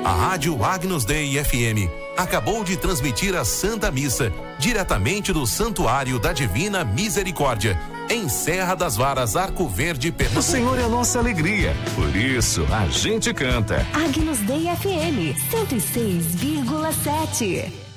A Rádio Agnus Dei FM acabou de transmitir a Santa Missa, diretamente do Santuário da Divina Misericórdia, em Serra das Varas, Arco Verde, Pernambuco. O Senhor é a nossa alegria, por isso a gente canta. Agnus Dei FM 106,7.